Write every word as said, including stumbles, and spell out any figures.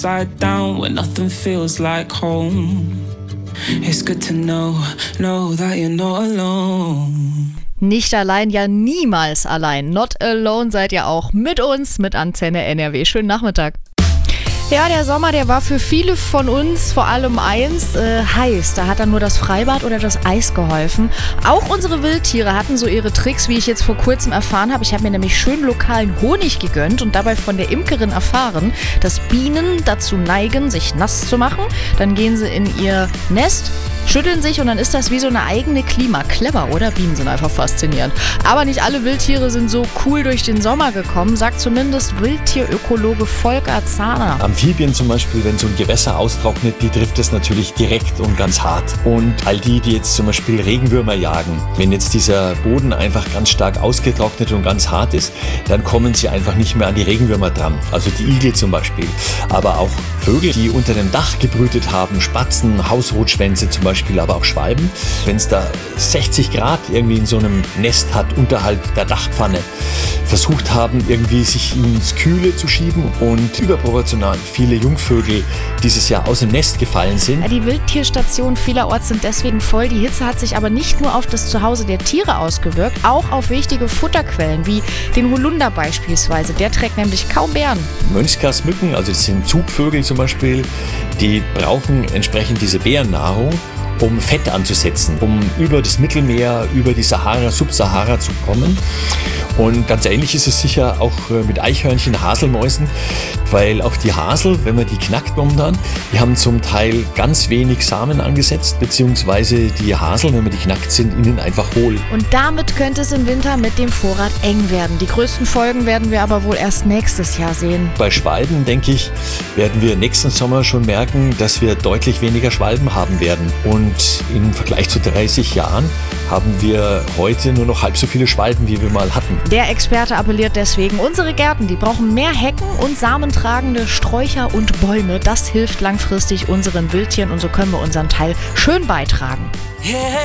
Side down when nothing feels like home. It's good to know, know that you're not alone. Nicht allein, ja niemals allein. Not alone seid ihr auch mit uns, mit Antenne N R W. Schönen Nachmittag. Ja, der Sommer, der war für viele von uns vor allem eins, äh, heiß. Da hat dann nur das Freibad oder das Eis geholfen. Auch unsere Wildtiere hatten so ihre Tricks, wie ich jetzt vor kurzem erfahren habe. Ich habe mir nämlich schön lokalen Honig gegönnt und dabei von der Imkerin erfahren, dass Bienen dazu neigen, sich nass zu machen. Dann gehen sie in ihr Nest, schütteln sich und dann ist das wie so eine eigene Klima. Clever, oder? Bienen sind einfach faszinierend. Aber nicht alle Wildtiere sind so cool durch den Sommer gekommen, sagt zumindest Wildtierökologe Volker Zahner. Amphibien zum Beispiel, wenn so ein Gewässer austrocknet, die trifft es natürlich direkt und ganz hart. Und all die, die jetzt zum Beispiel Regenwürmer jagen, wenn jetzt dieser Boden einfach ganz stark ausgetrocknet und ganz hart ist, dann kommen sie einfach nicht mehr an die Regenwürmer dran. Also die Igel zum Beispiel. Aber auch Vögel, die unter dem Dach gebrütet haben, Spatzen, Hausrotschwänze zum Beispiel, aber auch Schwalben. Wenn es da sechzig Grad irgendwie in so einem Nest hat, unterhalb der Dachpfanne, versucht haben, irgendwie sich ins Kühle zu schieben und überproportional viele Jungvögel dieses Jahr aus dem Nest gefallen sind. Ja, die Wildtierstationen vielerorts sind deswegen voll. Die Hitze hat sich aber nicht nur auf das Zuhause der Tiere ausgewirkt, auch auf wichtige Futterquellen, wie den Holunder beispielsweise. Der trägt nämlich kaum Beeren. Mönchsgrasmücken, also das sind Zugvögel zum Beispiel, die brauchen entsprechend diese Beerennahrung, um Fett anzusetzen, um über das Mittelmeer, über die Sahara, Subsahara zu kommen. Und ganz ähnlich ist es sicher auch mit Eichhörnchen, Haselmäusen, weil auch die Hasel, wenn man die knackt momentan, die haben zum Teil ganz wenig Samen angesetzt, beziehungsweise die Haseln, wenn man die knackt, sind innen einfach hohl. Und damit könnte es im Winter mit dem Vorrat eng werden. Die größten Folgen werden wir aber wohl erst nächstes Jahr sehen. Bei Schwalben, denke ich, werden wir nächsten Sommer schon merken, dass wir deutlich weniger Schwalben haben werden. Und im Vergleich zu dreißig Jahren haben wir heute nur noch halb so viele Schwalben, wie wir mal hatten. Der Experte appelliert deswegen, unsere Gärten, die brauchen mehr Hecken und samentragende Sträucher und Bäume. Das hilft langfristig unseren Wildtieren und so können wir unseren Teil schön beitragen.